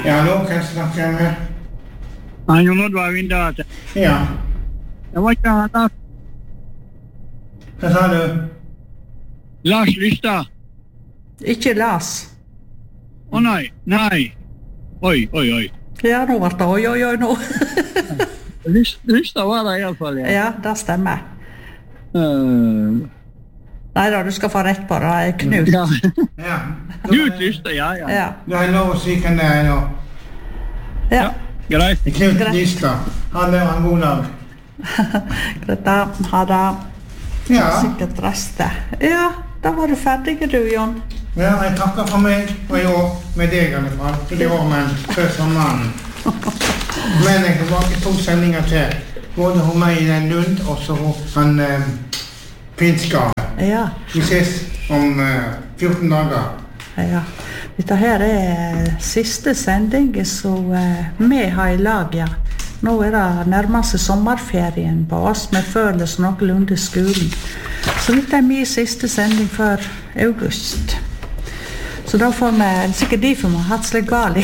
Ja, hallo, kan jeg snakke med? Jon Oddvar Vindate. Ja. Det var ikke han Hva sa du? Lars Lystad. Ikke Lars. Å nei. Oi. Ja, nå var det oi nå. Lystad var det i alle fall, ja. Ja, det stemmer. Neida, du skal få rett på det, Knut. Ja. Ja. Knut Lystad, ja. Ja. Du har lov å si hvem det er nå. Ja. Greit. Knut Greit. Lystad. Han er en god dag. Dette har det Ja. sikkert restet. Ja, da var du ferdig, du, Jon. Ja, jeg takker for meg, og i år med deg i alle fall. Til i år, men før sommeren. Men jeg har bare 2 sendinger til. Både hos meg i den Lund, og så hos han Finskar. Ja. Vi ses om 14 dager. Ja. Dette her er siste sending som vi har i lag, ja. Nå er det nærmest sommerferien på oss, vi føler oss noenlunde i skolen. Så dette er min siste sending før august. Så da får vi, sikkert derfor vi har hatt slik gali.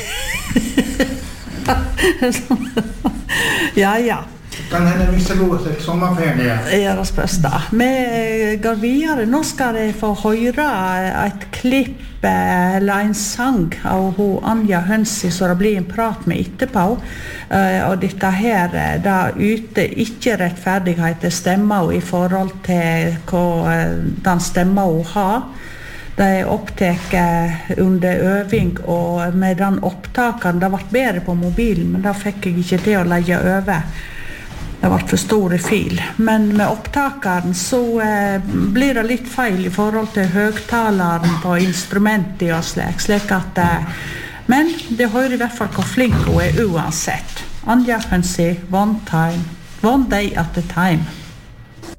Ja. Kan hende vi skal gå til sommerferie. Ja, det spørs da. Vi går videre. Nå skal jeg få høre et klipp eller en sang av Anja Hønsi, så det blir en prat med etterpå. Og dette her, da ute ikke rettferdighet stemmer i forhold til hva den stemmer hun har. Det er opptaket under øving, og med den opptakeren, det ble bedre på mobilen, men da fikk jeg ikke til å legge over. Det ble for store fil. Men med opptakeren så blir det litt feil i forhold til høgtaleren på instrumentet og slik at men det hører i hvert fall hvor flink hun er uansett. Anja Hønsi, one day at a time.